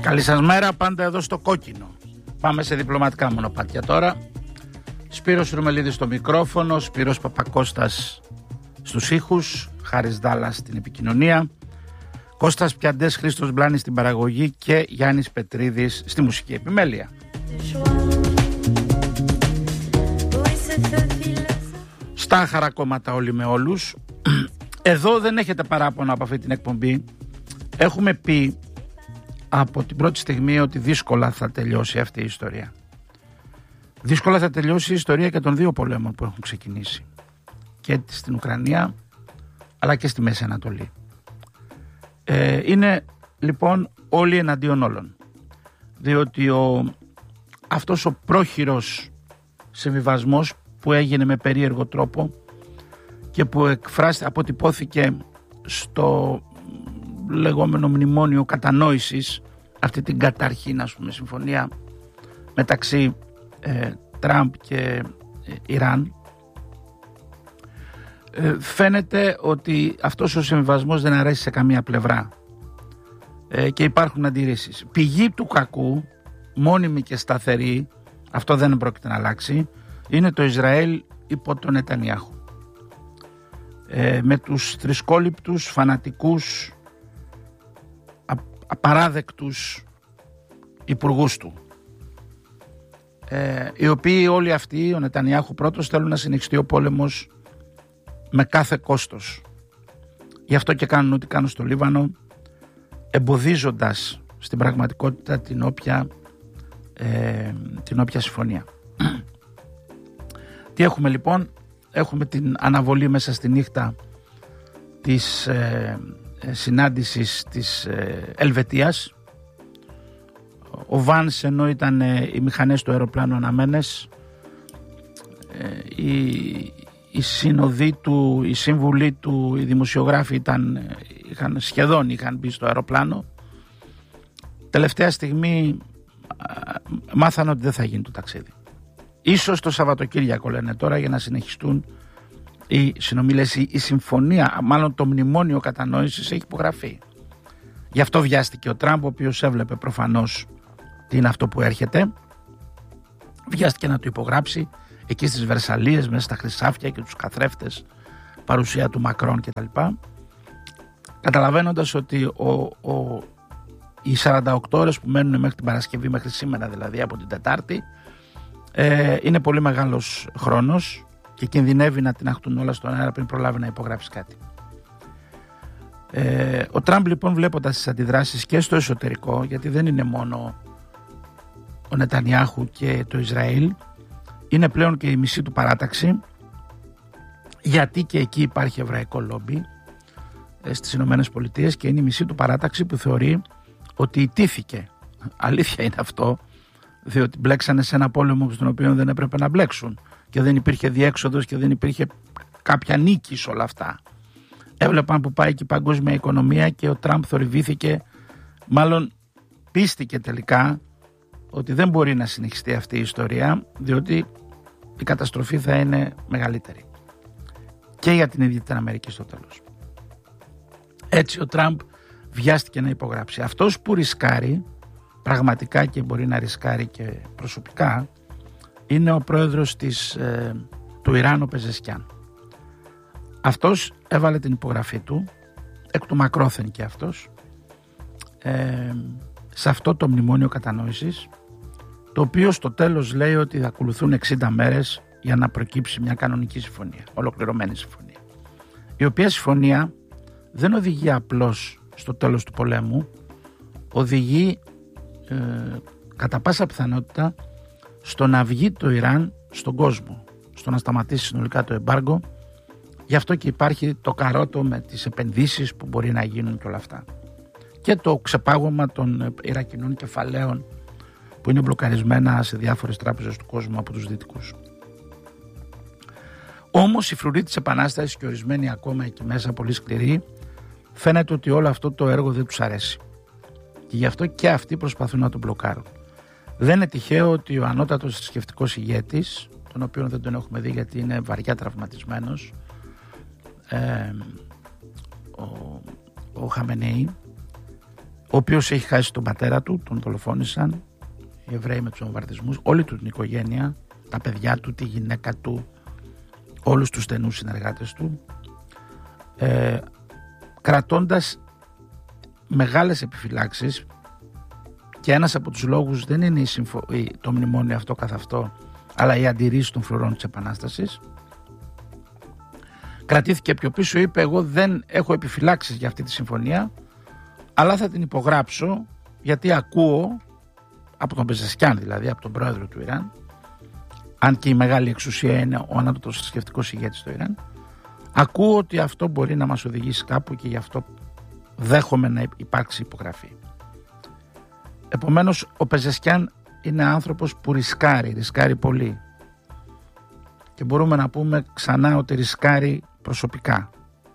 Καλή σας μέρα, πάντα εδώ στο κόκκινο. Πάμε σε διπλωματικά μονοπάτια τώρα. Σπύρος Ρουμελίδης στο μικρόφωνο, Σπύρος Παπακώστας στους ήχους, Χάρης Δάλλας στην επικοινωνία, Κώστας Πιαντές, Χρήστος Μπλάνης στην παραγωγή και Γιάννης Πετρίδης στη μουσική επιμέλεια. Στα χαρακόμματα όλοι με όλους. Εδώ δεν έχετε παράπονα από αυτή την εκπομπή. Έχουμε πει από την πρώτη στιγμή ότι δύσκολα θα τελειώσει αυτή η ιστορία. Δύσκολα θα τελειώσει η ιστορία και των δύο πολέμων που έχουν ξεκινήσει. Και στην Ουκρανία αλλά και στη Μέση Ανατολή. Είναι λοιπόν όλοι εναντίον όλων. Διότι αυτός ο πρόχειρος συμβιβασμός που έγινε με περίεργο τρόπο και που αποτυπώθηκε στο λεγόμενο μνημόνιο κατανόησης, αυτή την καταρχήν συμφωνία μεταξύ Τραμπ και Ιράν, φαίνεται ότι αυτός ο συμβιβασμός δεν αρέσει σε καμία πλευρά και υπάρχουν αντιρρήσεις. Πηγή του κακού, μόνιμη και σταθερή, αυτό δεν πρόκειται να αλλάξει, είναι το Ισραήλ υπό τον Νετανιάχου, με τους θρησκόληπτους, φανατικούς, απαράδεκτους υπουργούς του, οι οποίοι όλοι αυτοί, ο Νετανιάχου πρώτος, θέλουν να συνεχιστεί ο πόλεμος με κάθε κόστος. Γι' αυτό και κάνουν ό,τι κάνουν στο Λίβανο, εμποδίζοντας στην πραγματικότητα την όποια συμφωνία. Τι έχουμε λοιπόν? Έχουμε την αναβολή μέσα στη νύχτα της συνάντησης της Ελβετίας. Ο Βάνς, ενώ ήταν οι μηχανές του αεροπλάνου αναμένες, οι σύνοδοι του, οι σύμβουλοι του, οι δημοσιογράφοι είχαν μπει στο αεροπλάνο. Τελευταία στιγμή μάθανε ότι δεν θα γίνει το ταξίδι. Ίσως το Σαββατοκύριακο, λένε τώρα, για να συνεχιστούν οι συνομιλίες. Η συμφωνία, μάλλον το μνημόνιο κατανόησης, έχει υπογραφεί. Γι' αυτό βιάστηκε ο Τραμπ, ο οποίος έβλεπε προφανώς τι είναι αυτό που έρχεται. Βιάστηκε να το υπογράψει εκεί στις Βερσαλίες, μέσα στα χρυσάφια και τους καθρέφτες, παρουσία του Μακρόν κτλ. Καταλαβαίνοντας ότι οι 48 ώρες που μένουν μέχρι την Παρασκευή, μέχρι σήμερα δηλαδή, από την Τετάρτη, είναι πολύ μεγάλος χρόνος και κινδυνεύει να την αχτούν όλα στον αέρα πριν προλάβει να υπογράψει κάτι. Ο Τραμπ λοιπόν, βλέποντας τις αντιδράσεις και στο εσωτερικό, γιατί δεν είναι μόνο ο Νετανιάχου και το Ισραήλ, είναι πλέον και η μισή του παράταξη, γιατί και εκεί υπάρχει εβραϊκό λόμπι στις Ηνωμένες Πολιτείες, και είναι η μισή του παράταξη που θεωρεί ότι ιτήθηκε. Αλήθεια είναι αυτό, διότι μπλέξανε σε ένα πόλεμο στον οποίο δεν έπρεπε να μπλέξουν και δεν υπήρχε διέξοδος και δεν υπήρχε κάποια νίκη σε όλα αυτά. Έβλεπαν που πάει και η παγκόσμια οικονομία και ο Τραμπ θορυβήθηκε, μάλλον πίστηκε τελικά ότι δεν μπορεί να συνεχιστεί αυτή η ιστορία, διότι η καταστροφή θα είναι μεγαλύτερη και για την ίδια την Αμερική στο τέλος. Έτσι ο Τραμπ βιάστηκε να υπογράψει. Αυτός που ρισκάρει πραγματικά και μπορεί να ρισκάρει και προσωπικά είναι ο πρόεδρος του Ιράν, ο Πεζεσκιάν. Αυτός έβαλε την υπογραφή του, εκ του μακρόθεν και αυτός, σε αυτό το μνημόνιο κατανόησης, το οποίο στο τέλος λέει ότι θα ακολουθούν 60 μέρες για να προκύψει μια κανονική συμφωνία, ολοκληρωμένη συμφωνία, η οποία συμφωνία δεν οδηγεί απλώς στο τέλος του πολέμου, οδηγεί κατά πάσα πιθανότητα στο να βγει το Ιράν στον κόσμο, στο να σταματήσει συνολικά το εμπάργκο. Γι' αυτό και υπάρχει το καρότο με τις επενδύσεις που μπορεί να γίνουν και όλα αυτά, και το ξεπάγωμα των Ιρακινών κεφαλαίων που είναι μπλοκαρισμένα σε διάφορες τράπεζες του κόσμου από τους δυτικούς. Όμως οι φρουροί της Επανάστασης και ορισμένοι ακόμα εκεί μέσα πολύ σκληροί, φαίνεται ότι όλο αυτό το έργο δεν τους αρέσει και γι' αυτό και αυτοί προσπαθούν να το μπλοκάρουν. Δεν είναι τυχαίο ότι ο ανώτατος θρησκευτικός ηγέτης, τον οποίο δεν τον έχουμε δει γιατί είναι βαριά τραυματισμένος, ο Χαμενεή, ο οποίος έχει χάσει τον πατέρα του, τον δολοφόνησαν οι Εβραίοι με τους βομβαρδισμούς, όλη του την οικογένεια, τα παιδιά του, τη γυναίκα του, όλους τους στενούς συνεργάτες του, κρατώντας μεγάλες επιφυλάξεις, και ένας από τους λόγους δεν είναι το μνημόνιο αυτό καθ' αυτό, αλλά η αντιρρήση των φρουρών της Επανάστασης. Κρατήθηκε πιο πίσω, είπε εγώ δεν έχω επιφυλάξεις για αυτή τη συμφωνία, αλλά θα την υπογράψω γιατί ακούω από τον Πεζεσκιάν, δηλαδή από τον πρόεδρο του Ιράν, αν και η μεγάλη εξουσία είναι ο ανώτατος θρησκευτικός ηγέτης του Ιράν, ακούω ότι αυτό μπορεί να μας οδηγήσει κάπου και γι' αυτό δέχομαι να υπάρξει υπογραφή. Επομένως ο Πεζεσκιάν είναι άνθρωπος που ρισκάρει πολύ, και μπορούμε να πούμε ξανά ότι ρισκάρει προσωπικά.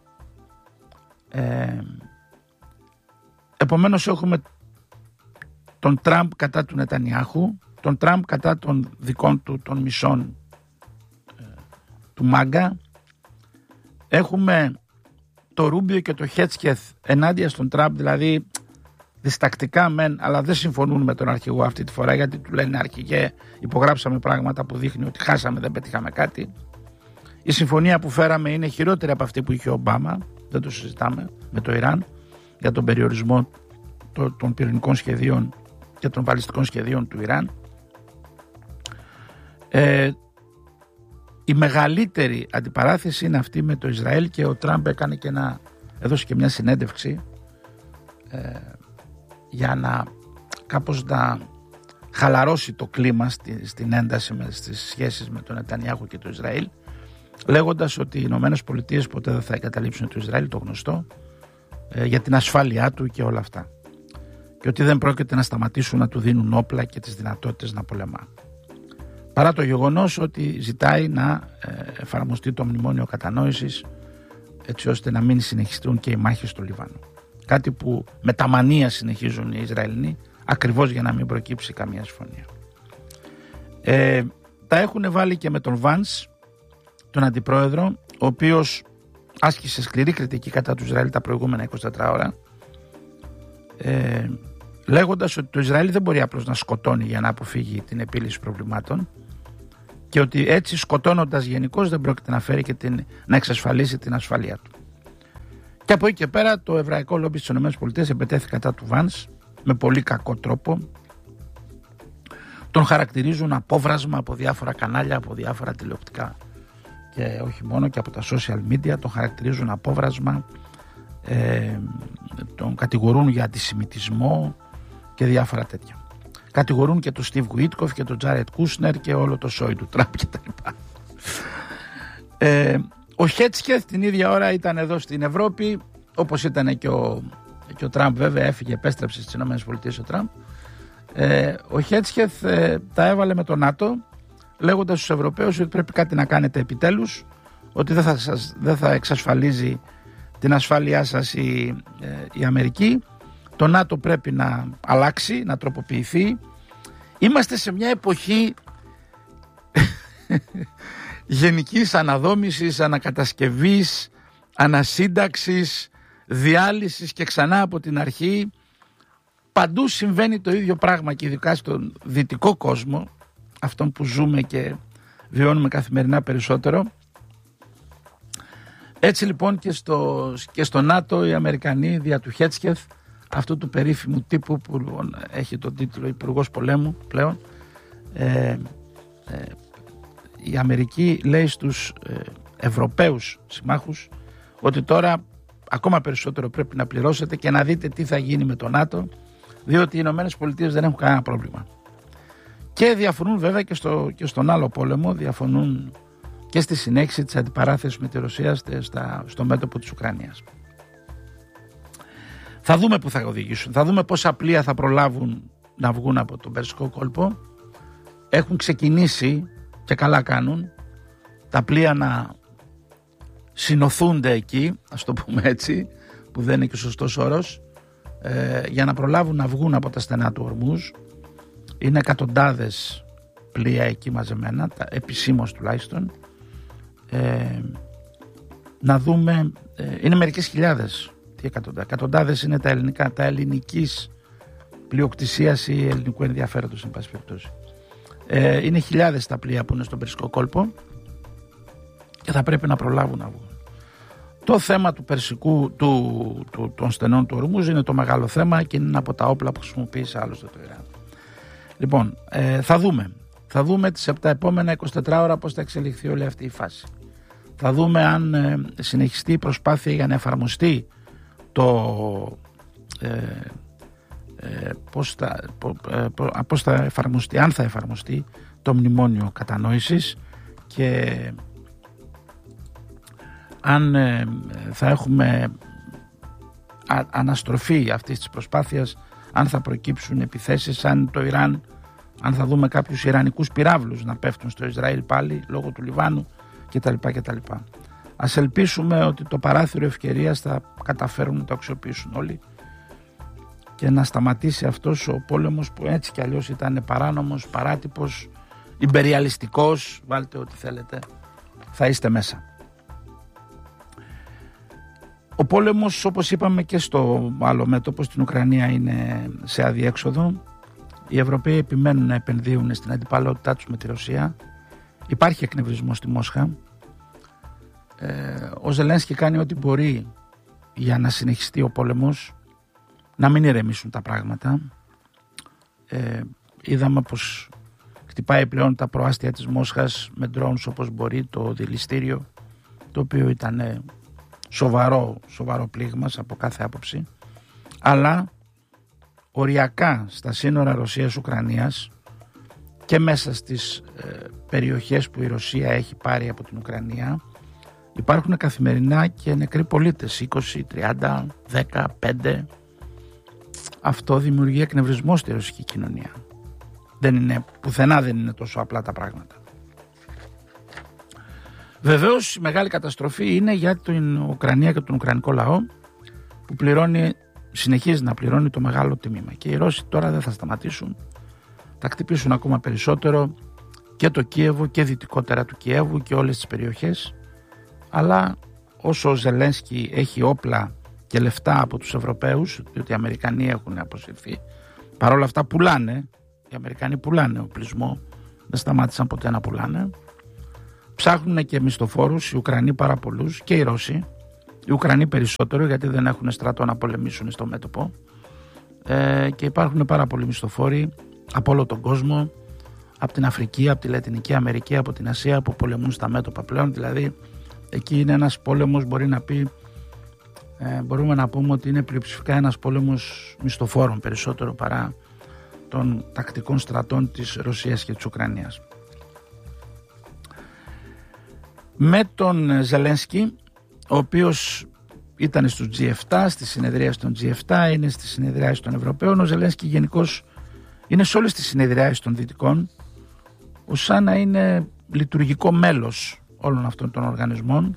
Επομένως έχουμε τον Τραμπ κατά του Νετανιάχου, τον Τραμπ κατά των δικών του των μισών του Μάγκα, έχουμε το Ρούμπιο και το Χέτσκεθ ενάντια στον Τραμπ, δηλαδή διστακτικά μεν, αλλά δεν συμφωνούν με τον αρχηγό αυτή τη φορά, γιατί του λένε αρχηγέ, υπογράψαμε πράγματα που δείχνει ότι χάσαμε, δεν πετύχαμε κάτι. Η συμφωνία που φέραμε είναι χειρότερη από αυτή που είχε ο Ομπάμα, δεν το συζητάμε, με το Ιράν, για τον περιορισμό των πυρηνικών σχεδίων και των βαλιστικών σχεδίων του Ιράν. Η μεγαλύτερη αντιπαράθεση είναι αυτή με το Ισραήλ, και ο Τραμπ έκανε έδωσε και μια συνέντευξη για να κάπως να χαλαρώσει το κλίμα στην ένταση στις σχέσεις με τον Νετανιάχου και το Ισραήλ, λέγοντας ότι οι Ηνωμένες Πολιτείες ποτέ δεν θα εγκαταλείψουν το Ισραήλ, το γνωστό, για την ασφάλειά του και όλα αυτά, και ότι δεν πρόκειται να σταματήσουν να του δίνουν όπλα και τις δυνατότητες να πολεμά, παρά το γεγονός ότι ζητάει να εφαρμοστεί το μνημόνιο κατανόησης, έτσι ώστε να μην συνεχιστούν και οι μάχες στο Λιβάνο, κάτι που με τα μανία συνεχίζουν οι Ισραηλινοί, ακριβώς για να μην προκύψει καμία συμφωνία. Τα έχουν βάλει και με τον Βάνς, τον αντιπρόεδρο, ο οποίος άσκησε σκληρή κριτική κατά του Ισραήλ τα προηγούμενα 24 ώρα, λέγοντας ότι το Ισραήλ δεν μπορεί απλώς να σκοτώνει για να αποφύγει την επίλυση προβλημάτων, και ότι έτσι σκοτώνοντας γενικώς δεν πρόκειται να φέρει και να εξασφαλίσει την ασφαλεία του. Και από εκεί και πέρα το εβραϊκό λόμπι στις ΗΠΑ επετέθη κατά του Βάνς με πολύ κακό τρόπο. Τον χαρακτηρίζουν απόβρασμα από διάφορα κανάλια, από διάφορα τηλεοπτικά και όχι μόνο, και από τα social media. Τον χαρακτηρίζουν απόβρασμα, τον κατηγορούν για αντισημιτισμό και διάφορα τέτοια. Κατηγορούν και τον Στιβ Γουίτκοφ και τον Τζάρετ Κούσνερ και όλο το σόι του Τραμπ κτλ. Ο Χέτσκεθ την ίδια ώρα ήταν εδώ στην Ευρώπη, όπως ήταν και ο Τραμπ, βέβαια έφυγε, επέστρεψε στις ΗΠΑ ο Τραμπ. Ο Χέτσκεθ τα έβαλε με το ΝΑΤΟ, λέγοντας στους Ευρωπαίους ότι πρέπει κάτι να κάνετε επιτέλους, ότι δεν θα εξασφαλίζει την ασφάλειά σας η Αμερική. Το ΝΑΤΟ πρέπει να αλλάξει, να τροποποιηθεί. Είμαστε σε μια εποχή γενικής αναδόμησης, ανακατασκευής, ανασύνταξης, διάλυσης και ξανά από την αρχή. Παντού συμβαίνει το ίδιο πράγμα, και ειδικά στον δυτικό κόσμο, αυτόν που ζούμε και βιώνουμε καθημερινά περισσότερο. Έτσι λοιπόν και στο ΝΑΤΟ οι Αμερικανοί δια του Χέτσκεθ, αυτού του περίφημου τύπου που έχει τον τίτλο Υπουργός Πολέμου πλέον, η Αμερική λέει στους Ευρωπαίους συμμάχους ότι τώρα ακόμα περισσότερο πρέπει να πληρώσετε και να δείτε τι θα γίνει με το ΝΑΤΟ, διότι οι Ηνωμένες Πολιτείες δεν έχουν κανένα πρόβλημα. Και διαφωνούν βέβαια και στον άλλο πόλεμο, διαφωνούν και στη συνέχιση της αντιπαράθεσης με τη Ρωσία στο μέτωπο της Ουκρανίας. Θα δούμε που θα οδηγήσουν, θα δούμε πόσα πλοία θα προλάβουν να βγουν από τον Περσικό κόλπο. Έχουν ξεκινήσει, και καλά κάνουν, τα πλοία να συνοθούνται εκεί, ας το πούμε έτσι, που δεν είναι και ο σωστός όρος, για να προλάβουν να βγουν από τα στενά του Ορμούζ. Είναι εκατοντάδες πλοία εκεί μαζεμένα, επισήμως τουλάχιστον. Να δούμε, είναι μερικές χιλιάδες Τι εκατοντάδες είναι τα ελληνικής πλειοκτησίας ή ελληνικού ενδιαφέροντος, εν πάση περιπτώσει. Είναι χιλιάδες τα πλοία που είναι στον Περσικό κόλπο και θα πρέπει να προλάβουν να βγουν. Το θέμα του Περσικού, των στενών του Ορμούζ είναι το μεγάλο θέμα και είναι ένα από τα όπλα που χρησιμοποίησε άλλωστε το Ιράν. Λοιπόν, θα δούμε τα επόμενα 24 ώρα πώς θα εξελιχθεί όλη αυτή η φάση. Θα δούμε αν συνεχιστεί η προσπάθεια για να εφαρμοστεί αν θα εφαρμοστεί το μνημόνιο κατανόησης και αν θα έχουμε αναστροφή αυτής της προσπάθειας, αν θα προκύψουν επιθέσεις, αν θα δούμε κάποιους ιρανικούς πυράβλους να πέφτουν στο Ισραήλ πάλι λόγω του Λιβάνου κτλ. Ας ελπίσουμε ότι το παράθυρο ευκαιρίας θα καταφέρουν να το αξιοποιήσουν όλοι και να σταματήσει αυτός ο πόλεμος που έτσι κι αλλιώς ήταν παράνομος, παράτυπος, ιμπεριαλιστικός, βάλτε ό,τι θέλετε, θα είστε μέσα. Ο πόλεμος, όπως είπαμε και στο άλλο μέτωπο, στην Ουκρανία, είναι σε αδιέξοδο. Οι Ευρωπαίοι επιμένουν να επενδύουν στην αντιπαλότητά τους με τη Ρωσία. Υπάρχει εκνευρισμός στη Μόσχα. Ο Ζελένσκι κάνει ό,τι μπορεί για να συνεχιστεί ο πόλεμος, να μην ηρεμήσουν τα πράγματα. Είδαμε πως χτυπάει πλέον τα προάστια της Μόσχας με drones όπως μπορεί, το δηληστήριο, το οποίο ήταν σοβαρό πλήγμα από κάθε άποψη, αλλά οριακά στα σύνορα Ρωσίας-Ουκρανίας και μέσα στις περιοχές που η Ρωσία έχει πάρει από την Ουκρανία υπάρχουν καθημερινά και νεκροί πολίτες, 20, 30, 10, 5. Αυτό δημιουργεί εκνευρισμό στη ρωσική κοινωνία. Πουθενά δεν είναι τόσο απλά τα πράγματα. Βεβαίως η μεγάλη καταστροφή είναι για την Ουκρανία και τον Ουκρανικό λαό που συνεχίζει να πληρώνει το μεγάλο τιμήμα. Και οι Ρώσοι τώρα δεν θα σταματήσουν. Θα χτυπήσουν ακόμα περισσότερο και το Κίεβο και δυτικότερα του Κιέβου και όλες τις περιοχές. Αλλά όσο ο Ζελένσκι έχει όπλα και λεφτά από τους Ευρωπαίους, διότι οι Αμερικανοί έχουν αποσυρθεί, παρόλα αυτά πουλάνε. Οι Αμερικανοί πουλάνε οπλισμό, δεν σταμάτησαν ποτέ να πουλάνε. Ψάχνουν και μισθοφόρους, οι Ουκρανοί πάρα πολλούς και οι Ρώσοι. Οι Ουκρανοί περισσότερο, γιατί δεν έχουν στρατό να πολεμήσουν στο μέτωπο. Και υπάρχουν πάρα πολλοί μισθοφόροι από όλο τον κόσμο, από την Αφρική, από τη Λατινική Αμερική, από την Ασία, που πολεμούν στα μέτωπα πλέον. Δηλαδή εκεί είναι ένας πόλεμος, μπορούμε να πούμε ότι είναι πλειοψηφικά ένας πόλεμος μισθοφόρων περισσότερο παρά των τακτικών στρατών της Ρωσίας και της Ουκρανίας. Με τον Ζελένσκι, ο οποίος ήταν στους G7, στη συνεδρία των G7, είναι στη συνεδρία των Ευρωπαίων. Ο Ζελένσκι γενικώς είναι σε όλες τις συνεδριάσεις των Δυτικών, ως σαν να είναι λειτουργικό μέλος όλων αυτών των οργανισμών.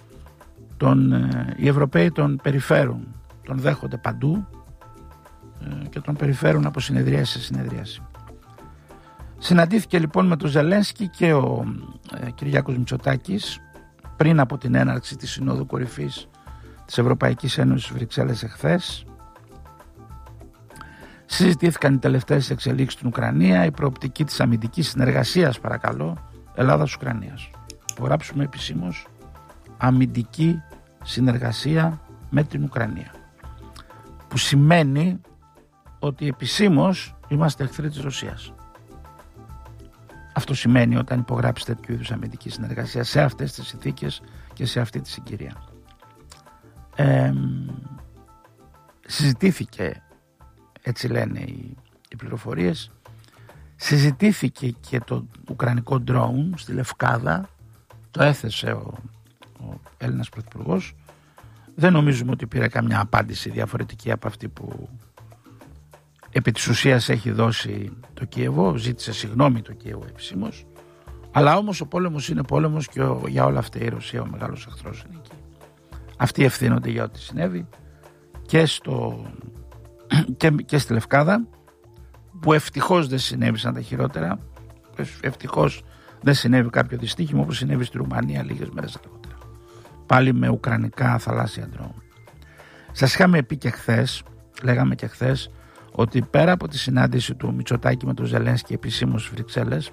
Οι Ευρωπαίοι τον περιφέρουν, τον δέχονται παντού και τον περιφέρουν από συνεδρίαση σε συνεδρίαση. Συναντήθηκε λοιπόν με τον Ζελένσκι και ο Κυριάκος Μητσοτάκης πριν από την έναρξη της Συνόδου Κορυφής της Ευρωπαϊκής Ένωσης Βρυξέλλες εχθές. Συζητήθηκαν οι τελευταίες εξελίξεις στην Ουκρανία, η προοπτική της αμυντικής συνεργασίας, παρακαλώ, Ελλάδας-Ουκρανίας. Υπογράψουμε επισήμως αμυντική συνεργασία με την Ουκρανία, που σημαίνει ότι επισήμως είμαστε εχθροί της Ρωσίας. Αυτό σημαίνει όταν υπογράψει τέτοιου είδους αμυντική συνεργασία σε αυτές τις συνθήκες και σε αυτή τη συγκυρία. Συζητήθηκε, έτσι λένε οι πληροφορίες, συζητήθηκε και το ουκρανικό drone στη Λευκάδα, το έθεσε ο Έλληνας Πρωθυπουργός. Δεν νομίζουμε ότι πήρε καμιά απάντηση διαφορετική από αυτή που επί της ουσίας έχει δώσει το Κίεβο. Ζήτησε συγγνώμη το Κίεβο επισήμως, αλλά όμως ο πόλεμος είναι πόλεμος και για όλα αυτά η Ρωσία ο μεγάλος εχθρός είναι εκεί. Αυτοί ευθύνονται για ό,τι συνέβη και στη Λευκάδα, που ευτυχώς δεν συνέβησαν τα χειρότερα. Ευτυχώς δεν συνέβη κάποιο δυστύχημα όπως συνέβη στη Ρουμανία λίγες μέρες αργότερα, πάλι με ουκρανικά θαλάσσια ντρόουν. Σας είχαμε πει και χθες, λέγαμε και χθες, ότι πέρα από τη συνάντηση του Μητσοτάκη με τον Ζελένσκι επισήμως στις Βρυξέλλες,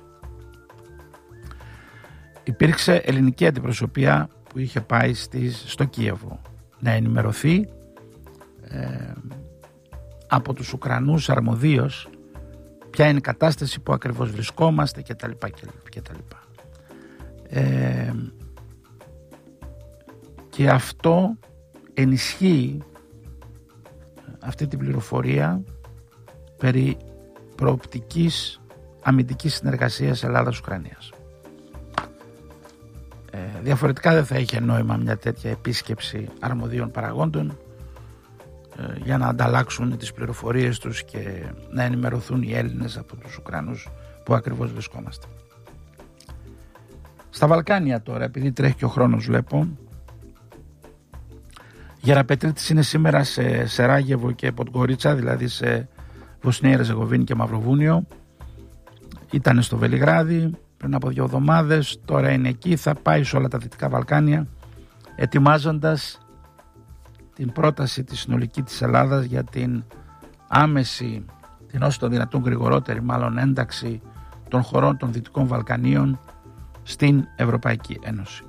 υπήρξε ελληνική αντιπροσωπεία που είχε πάει στο Κίεβο να ενημερωθεί από τους Ουκρανούς αρμοδίους ποια είναι η κατάσταση, που ακριβώς βρισκόμαστε κτλ. Και αυτό ενισχύει αυτή την πληροφορία περί προοπτικής αμυντικής συνεργασίας Ελλάδας-Ουκρανίας. Διαφορετικά δεν θα είχε νόημα μια τέτοια επίσκεψη αρμοδίων παραγόντων για να ανταλλάξουν τις πληροφορίες τους και να ενημερωθούν οι Έλληνες από τους Ουκρανούς που ακριβώς βρισκόμαστε. Στα Βαλκάνια τώρα, επειδή τρέχει και ο χρόνος βλέπω, Γεραπετρίτης είναι σήμερα σε Σεράγεβο και Ποντγκορίτσα, δηλαδή σε Βοσνία, Ερζεγοβίνη και Μαυροβούνιο. Ήταν στο Βελιγράδι πριν από 2 εβδομάδες, τώρα είναι εκεί, θα πάει σε όλα τα Δυτικά Βαλκάνια, ετοιμάζοντας την πρόταση τη συνολική της Ελλάδας για την άμεση, την όσο το δυνατόν γρηγορότερη μάλλον ένταξη των χωρών των Δυτικών Βαλκανίων στην Ευρωπαϊκή Ένωση.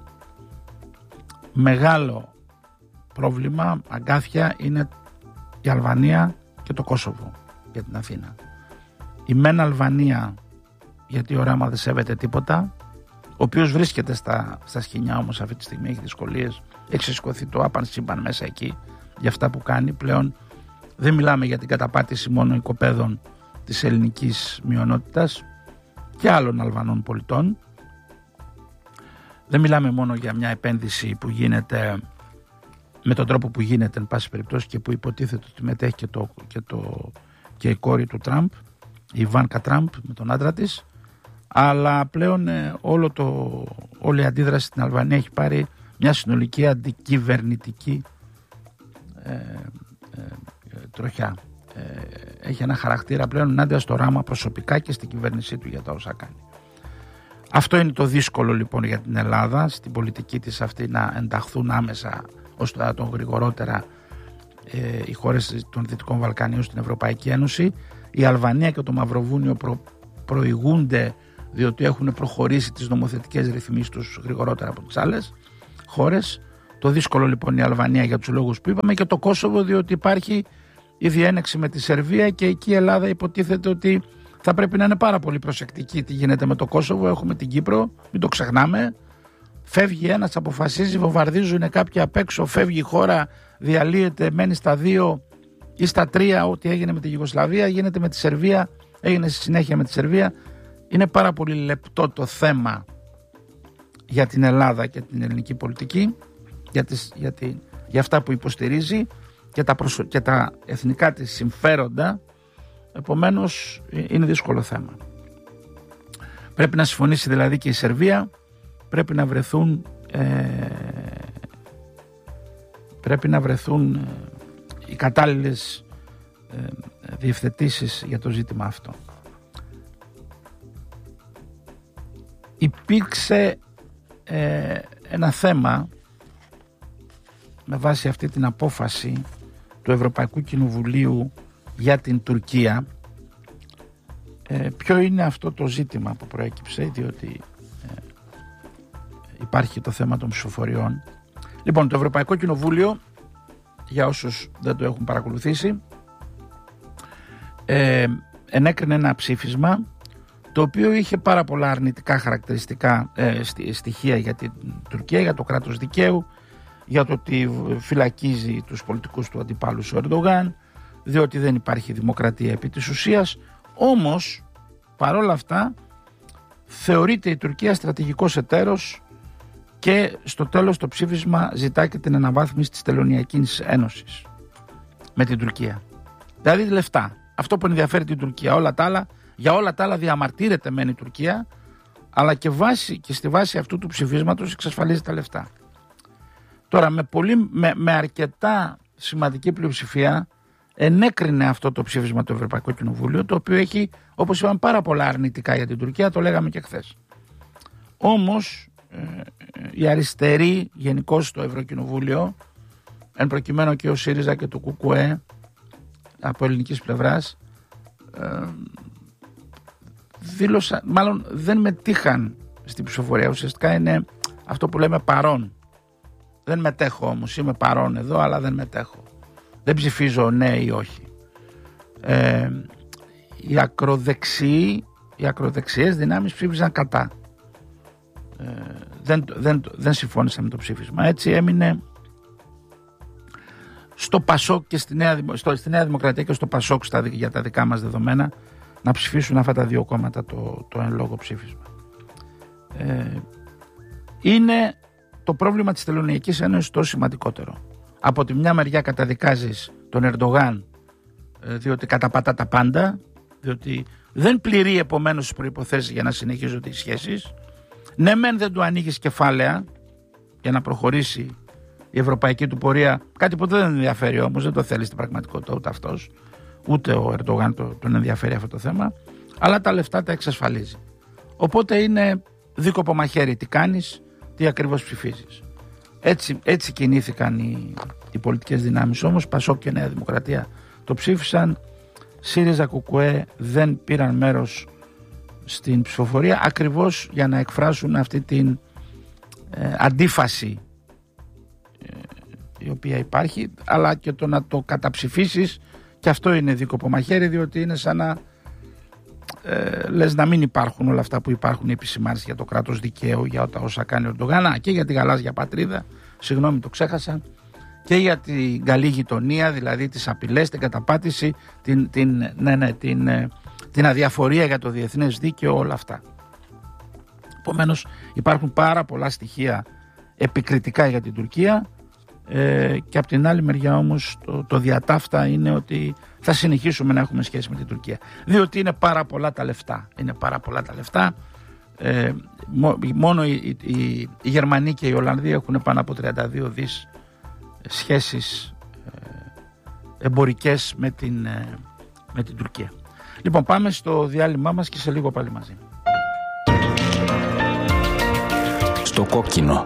Μεγάλο πρόβλημα, αγκάθια, είναι η Αλβανία και το Κόσοβο για την Αθήνα. Η μεν Αλβανία, γιατί ο Ράμα δεν σέβεται τίποτα, ο οποίος βρίσκεται στα σκηνιά όμως αυτή τη στιγμή, έχει δυσκολίες, έχει σηκωθεί το άπαν σύμπαν μέσα εκεί για αυτά που κάνει. Πλέον δεν μιλάμε για την καταπάτηση μόνο οικοπαίδων της ελληνικής μειονότητας και άλλων Αλβανών πολιτών. Δεν μιλάμε μόνο για μια επένδυση που γίνεται με τον τρόπο που γίνεται εν πάση περιπτώσει και που υποτίθεται ότι μετέχει και η κόρη του Τραμπ, η Ιβάνκα Τραμπ με τον άντρα της, αλλά πλέον όλη η αντίδραση στην Αλβανία έχει πάρει μια συνολική αντικυβερνητική τροχιά. Έχει ένα χαρακτήρα πλέον ενάντια στο Ράμα προσωπικά και στην κυβέρνησή του για τα όσα κάνει. Αυτό είναι το δύσκολο λοιπόν για την Ελλάδα, στην πολιτική της αυτή, να ενταχθούν άμεσα ώστε να τον γρηγορότερα οι χώρες των Δυτικών Βαλκανίων στην Ευρωπαϊκή Ένωση. Η Αλβανία και το Μαυροβούνιο προηγούνται διότι έχουν προχωρήσει τις νομοθετικές ρυθμίσεις τους γρηγορότερα από τις άλλες χώρες. Το δύσκολο λοιπόν η Αλβανία για τους λόγους που είπαμε, και το Κόσοβο διότι υπάρχει η διένεξη με τη Σερβία και εκεί η Ελλάδα υποτίθεται ότι θα πρέπει να είναι πάρα πολύ προσεκτική τι γίνεται με το Κόσοβο. Έχουμε την Κύπρο, μην το ξεχνάμε. Φεύγει ένας, αποφασίζει, βομβαρδίζουν κάποιοι απ' έξω, φεύγει η χώρα, διαλύεται, μένει στα 2 ή στα 3. Ό,τι έγινε με τη Γιουγκοσλαβία γίνεται με τη Σερβία, έγινε στη συνέχεια με τη Σερβία. Είναι πάρα πολύ λεπτό το θέμα για την Ελλάδα και την ελληνική πολιτική, για αυτά που υποστηρίζει και τα εθνικά της συμφέροντα. Επομένως είναι δύσκολο θέμα. Πρέπει να συμφωνήσει δηλαδή και η Σερβία, πρέπει να βρεθούν οι κατάλληλες διευθετήσεις για το ζήτημα αυτό. Υπήρξε ένα θέμα με βάση αυτή την απόφαση του Ευρωπαϊκού Κοινοβουλίου για την Τουρκία. Ποιο είναι αυτό το ζήτημα που προέκυψε, διότι υπάρχει το θέμα των ψηφοφοριών. Λοιπόν, το Ευρωπαϊκό Κοινοβούλιο, για όσους δεν το έχουν παρακολουθήσει, ενέκρινε ένα ψήφισμα το οποίο είχε πάρα πολλά αρνητικά χαρακτηριστικά στοιχεία για την Τουρκία, για το κράτος δικαίου, για το ότι φυλακίζει τους πολιτικούς του αντιπάλους ο Ερντογάν, διότι δεν υπάρχει δημοκρατία επί της ουσίας. Όμως, παρόλα αυτά, θεωρείται η Τουρκία στρατηγικός εταίρος και στο τέλος το ψήφισμα ζητά και την αναβάθμιση της Τελωνειακής Ένωσης με την Τουρκία. Δηλαδή λεφτά. Αυτό που ενδιαφέρει την Τουρκία. Για όλα τα άλλα διαμαρτύρεται μεν η Τουρκία, αλλά και στη βάση αυτού του ψηφίσματος εξασφαλίζει τα λεφτά. Τώρα με αρκετά σημαντική πλειοψηφία ενέκρινε αυτό το ψήφισμα το Ευρωπαϊκό Κοινοβούλιο, το οποίο έχει, όπως είπαμε, πάρα πολλά αρνητικά για την Τουρκία, το λέγαμε και χθες. Όμως οι αριστεροί γενικώς στο Ευρωκοινοβούλιο εν προκειμένου και ο ΣΥΡΙΖΑ και το ΚΚΕ από ελληνικής πλευράς δήλωσαν, μάλλον δεν μετήχαν στην ψηφοφορία. Ουσιαστικά είναι αυτό που λέμε παρόν. Δεν μετέχω όμως, είμαι παρόν εδώ αλλά δεν μετέχω. Δεν ψηφίζω ναι ή όχι. Οι ακροδεξιές δυνάμεις ψήφισαν κατά. Δεν συμφώνησαν με το ψήφισμα. Έτσι έμεινε στο ΠΑΣΟΚ και στη Νέα Δημοκρατία και στο ΠΑΣΟΚ για τα δικά μας δεδομένα να ψηφίσουν αυτά τα δύο κόμματα το εν λόγω ψήφισμα. Είναι το πρόβλημα της Τελωνειακής Ένωσης το σημαντικότερο. Από τη μια μεριά καταδικάζεις τον Ερντογάν διότι καταπατά τα πάντα, διότι δεν πληρεί επομένως τις προϋποθέσεις για να συνεχίζονται οι σχέσεις. Ναι μεν δεν του ανοίγεις κεφάλαια για να προχωρήσει η ευρωπαϊκή του πορεία, κάτι που δεν ενδιαφέρει όμως, δεν το θέλει στην πραγματικότητα ούτε αυτός, ούτε ο Ερντογάν τον ενδιαφέρει αυτό το θέμα, αλλά τα λεφτά τα εξασφαλίζει. Οπότε είναι δίκοπο μαχαίρι τι κάνεις, τι ακριβώς ψηφίζεις. Έτσι κινήθηκαν οι πολιτικές δυνάμεις όμως. ΠΑΣΟΚ και Νέα Δημοκρατία το ψήφισαν. ΣΥΡΙΖΑ, ΚΚΕ δεν πήραν μέρος στην ψηφοφορία, ακριβώς για να εκφράσουν αυτή την αντίφαση η οποία υπάρχει, αλλά και το να το καταψηφίσεις, και αυτό είναι δίκοπο μαχαίρι, διότι είναι σαν να λες να μην υπάρχουν όλα αυτά που υπάρχουν, οι επισημάνσεις για το κράτος δικαίου, για όσα κάνει ο Ερντογάν και για τη γαλάζια πατρίδα, συγγνώμη το ξέχασα, και για την καλή γειτονία, δηλαδή τις απειλές, την καταπάτηση, την αδιαφορία για το διεθνές δίκαιο, όλα αυτά. Επομένως υπάρχουν πάρα πολλά στοιχεία επικριτικά για την Τουρκία, και από την άλλη μεριά όμως το διατάφτα είναι ότι θα συνεχίσουμε να έχουμε σχέση με την Τουρκία, διότι είναι πάρα πολλά τα λεφτά. Μόνο οι Γερμανοί και οι Ολλανδοί έχουν πάνω από 32 δις σχέσεις εμπορικές με την Τουρκία. Λοιπόν, πάμε στο διάλειμμά μας και σε λίγο πάλι μαζί. Στο κόκκινο.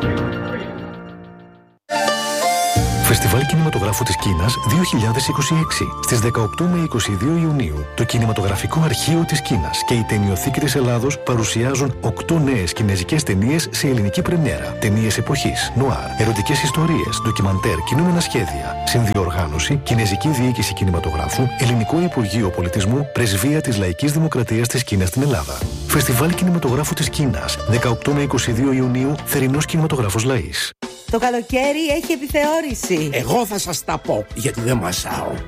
Φεστιβάλ Κινηματογράφου της Κίνας 2026. Στις 18 με 22 Ιουνίου, το Κινηματογραφικό Αρχείο της Κίνας και η Ταινιοθήκη της Ελλάδος παρουσιάζουν 8 νέες κινεζικές ταινίες σε ελληνική πρεμιέρα. Ταινίες εποχής, νουάρ, ερωτικές ιστορίες, ντοκιμαντέρ, κινούμενα σχέδια. Συνδιοργάνωση, Κινεζική Διοίκηση Κινηματογράφου, Ελληνικό Υπουργείο Πολιτισμού, Πρεσβεία της Λαϊκής Δημοκρατίας της Κίνας στην Ελλάδα. Φεστιβάλ Κινηματογράφου της Κίνας 18 με 22 Ιουνίου, Θερινός Κινηματογράφος Λαΐς. Το καλοκαίρι έχει επιθεώρηση. Εγώ θα σας τα πω, γιατί δεν μασάω.